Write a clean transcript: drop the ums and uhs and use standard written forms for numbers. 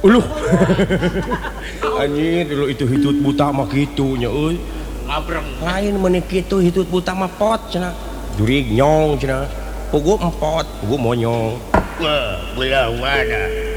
uluh anjir dulu itu hitut buta mah kitunya euy ngabreng lain meuni kitu hitut buta mah pot cenah jurig nyong cenah pugu empot pugu monyong wah belah mana